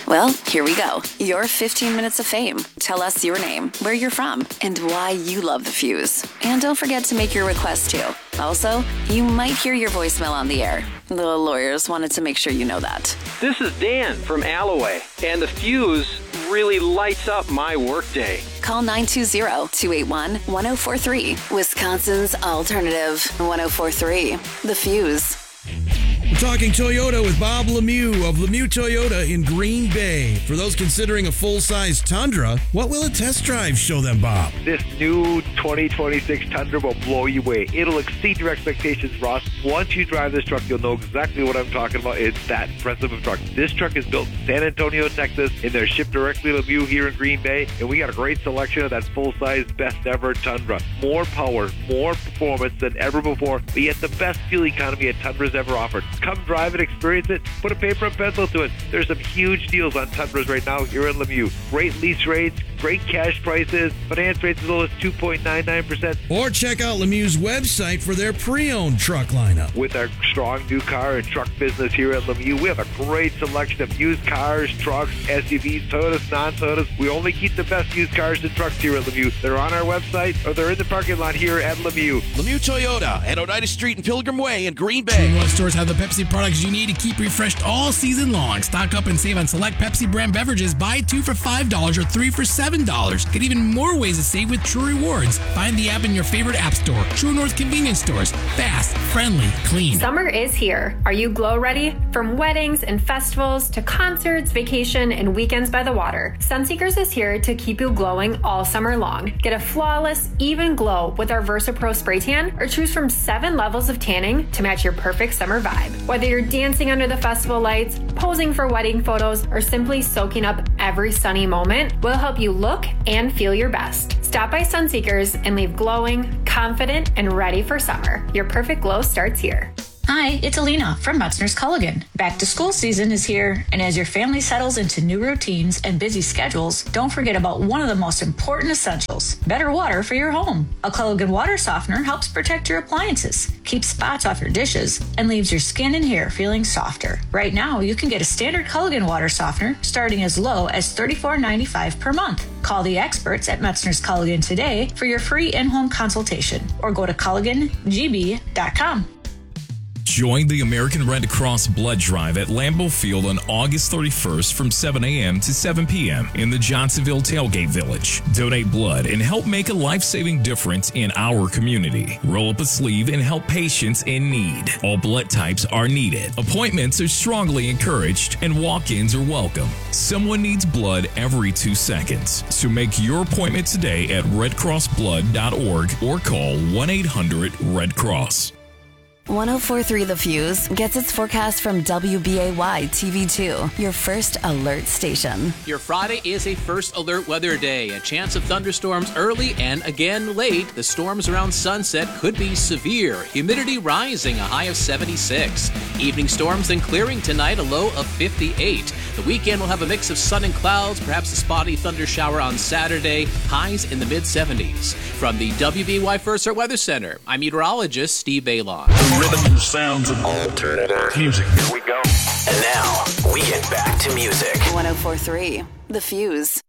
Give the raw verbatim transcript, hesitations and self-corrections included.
Well, here we go. Your fifteen minutes of fame. Tell us your name, where you're from, and why you love the Fuse. And don't forget to make your request too. Also, you might hear your voicemail on the air. The lawyers wanted to make sure you know that. This is Dan from Alloway, and the Fuse really lights up my workday. Call nine two zero, two eight one, one oh four three. Wisconsin's Alternative one oh four three. The Fuse. We're talking Toyota with Bob Lemieux of Lemieux Toyota in Green Bay. For those considering a full-size Tundra, what will a test drive show them, Bob? This new twenty twenty-six Tundra will blow you away. It'll exceed your expectations, Ross. Once you drive this truck, you'll know exactly what I'm talking about. It's that impressive of a truck. This truck is built in San Antonio, Texas, and they're shipped directly to Lemieux here in Green Bay. And we got a great selection of that full-size, best-ever Tundra. More power, more performance than ever before, but yet the best fuel economy a Tundra's ever offered. Come drive it, experience it, put a paper and pencil to it. There's some huge deals on Tundras right now here in Lemieux. Great lease rates, great cash prices, finance rates as low as two point nine nine percent. Or check out Lemieux's website for their pre-owned truck lineup. With our strong new car and truck business here at Lemieux, we have a great selection of used cars, trucks, S U Vs, Toyotas, non-Toyotas. We only keep the best used cars and trucks here at Lemieux. They're on our website or they're in the parking lot here at Lemieux. Lemieux Toyota at Oneida Street and Pilgrim Way in Green Bay. True North stores have the Pepsi products you need to keep refreshed all season long. Stock up and save on select Pepsi brand beverages. Buy two for five dollars or three for seven dollars. Get even more ways to save with True Rewards. Find the app in your favorite app store. True North convenience stores. Fast, friendly, clean. Summer is here. Are you glow ready? From weddings and festivals to concerts, vacation, and weekends by the water, Sunseekers is here to keep you glowing all summer long. Get a flawless, even glow with our Versa Pro Spray Tan or choose from seven levels of tanning to match your perfect summer vibe. Whether you're dancing under the festival lights, posing for wedding photos, or simply soaking up every sunny moment, we'll help you look and feel your best. Stop by Sunseekers and leave glowing, confident, and ready for summer. Your perfect glow starts here. Hi, it's Alina from Metzner's Culligan. Back to school season is here, and as your family settles into new routines and busy schedules, don't forget about one of the most important essentials, better water for your home. A Culligan water softener helps protect your appliances, keeps spots off your dishes, and leaves your skin and hair feeling softer. Right now, you can get a standard Culligan water softener starting as low as thirty-four ninety-five per month. Call the experts at Metzner's Culligan today for your free in-home consultation, or go to culligan g b dot com. Join the American Red Cross Blood Drive at Lambeau Field on August thirty-first from seven a.m. to seven p.m. in the Johnsonville Tailgate Village. Donate blood and help make a life-saving difference in our community. Roll up a sleeve and help patients in need. All blood types are needed. Appointments are strongly encouraged and walk-ins are welcome. Someone needs blood every two seconds. So make your appointment today at red cross blood dot org or call one eight hundred red cross. one oh four three The Fuse gets its forecast from W B A Y T V two, your first alert station. Your Friday is a first alert weather day. A chance of thunderstorms early and again late. The storms around sunset could be severe. Humidity rising, a high of seventy-six. Evening storms then clearing tonight, a low of fifty-eight. The weekend will have a mix of sun and clouds, perhaps a spotty thunder shower on Saturday. Highs in the mid seventies. From the W B A Y First Alert Weather Center, I'm meteorologist Steve Bailon. Rhythm and sounds of alternative music. Here we go. And now, we get back to music. one oh four three The Fuse.